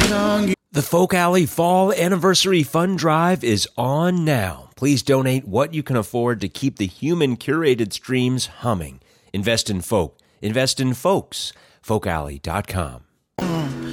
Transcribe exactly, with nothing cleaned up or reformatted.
The Folk Alley Fall Anniversary Fund Drive is on now. Please donate what you can afford to keep the human-curated streams humming. Invest in folk. Invest in folks. folk alley dot com.